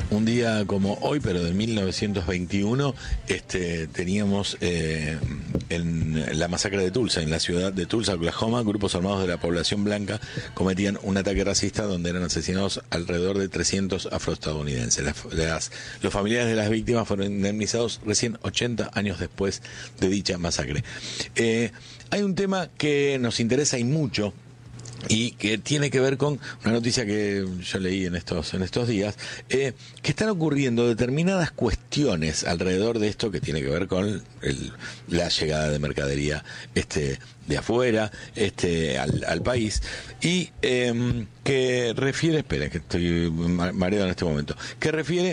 Un día como hoy, pero de 1921, teníamos en la masacre de Tulsa, en la ciudad de Tulsa, Oklahoma, grupos armados de la población blanca cometían un ataque racista donde eran asesinados alrededor de 300 afroestadounidenses. Los familiares de las víctimas fueron indemnizados recién 80 años después de dicha masacre. Hay un tema que nos interesa y mucho, y que tiene que ver con una noticia que yo leí en estos días, que están ocurriendo determinadas cuestiones alrededor de esto que tiene que ver con la llegada de mercadería de afuera al país, y que refiere, espera que estoy mareado en este momento, que refiere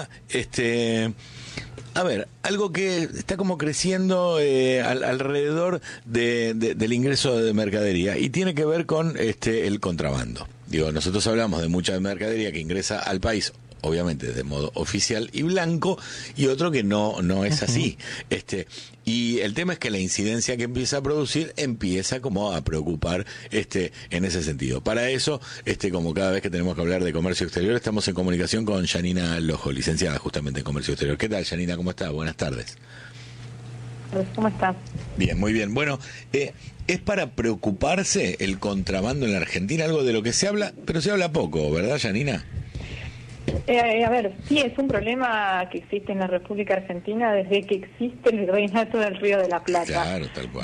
a ver, algo que está como creciendo alrededor del ingreso de mercadería, y tiene que ver con el contrabando. Digo, nosotros hablamos de mucha mercadería que ingresa al país, obviamente de modo oficial y blanco, y otro que no es así. Y el tema es que la incidencia que empieza a producir empieza como a preocupar en ese sentido. Para eso, como cada vez que tenemos que hablar de comercio exterior, estamos en comunicación con Yanina Lojo, licenciada justamente en comercio exterior. ¿Qué tal, Yanina? ¿Cómo estás? Buenas tardes. ¿Cómo estás? Bien, muy bien. Bueno, es para preocuparse el contrabando en la Argentina, algo de lo que se habla, pero se habla poco, ¿verdad, Yanina? A ver, sí, es un problema que existe en la República Argentina desde que existe el virreinato del Río de la Plata. Claro, tal cual.